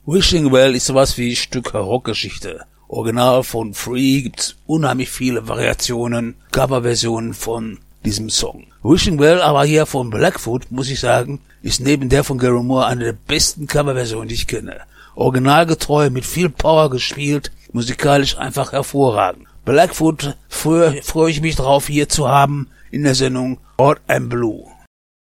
Wishing Well ist sowas wie ein Stück Rockgeschichte. Original von Free gibt's unheimlich viele Variationen, Coverversionen von diesem Song. Wishing Well aber hier von Blackfoot, muss ich sagen, ist neben der von Gary Moore eine der besten Coverversionen, die ich kenne. Originalgetreu, mit viel Power gespielt, musikalisch einfach hervorragend. Blackfoot freue ich mich drauf, hier zu haben in der Sendung Hot and Blue.